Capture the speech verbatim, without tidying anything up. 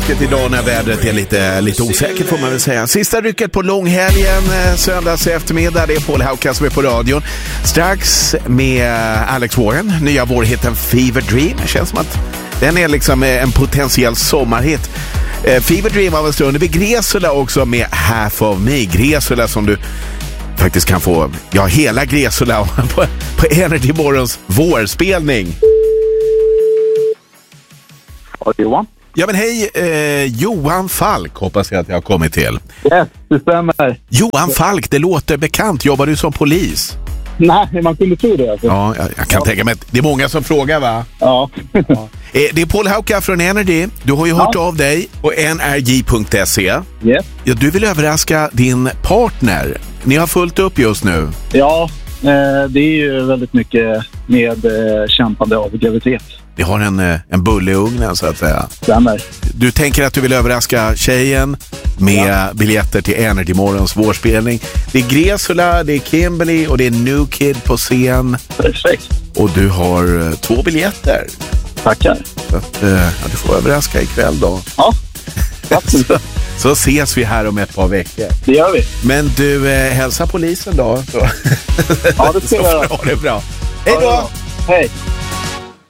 taket idag när vädret är lite, lite osäkert får man väl säga. Sista rycket på långhelgen, söndags eftermiddag. Det är Paul Hauka som är på radion. Strax med Alex Warren, nya vårhitten Fever Dream. Det känns som att den är liksom en potentiell sommarhit. Fever Dream av en stund. Det blir Gresula också med Half of Me. Gresula som du faktiskt kan få, ja, hela Gresula på, på Energy Morgons vårspelning. Ja, Johan. Ja, men hej, eh, Johan Falk hoppas jag att jag har kommit till. Yes, det stämmer. Johan Falk, det låter bekant. Jobbar du som polis? Nej, man kunde tro det. Alltså. Ja, jag, jag kan ja. tänka mig att det är många som frågar, va? Ja. ja. Eh, det är Paul Hauka från Energy. Du har ju hört ja. av dig på N R J punkt se. Yes. Ja, du vill överraska din partner. Ni har fullt upp just nu. Ja, eh, det är ju väldigt mycket med eh, kämpande av graviditet. Vi har en, en bulle i ugnen så att säga. Stämmer. Du tänker att du vill överraska tjejen med ja. biljetter till Energy Morgons vårspelning. Det är Gresula, det är Kimberly och det är New Kid på scen. Perfekt. Och du har två biljetter. Tackar. Så att, ja, du får överraska ikväll då. Ja, så, så ses vi här om ett par veckor. Det gör vi. Men du, eh, hälsa polisen då. Så. Ja, det ska jag göra. Ha det bra. Hej då! Hej.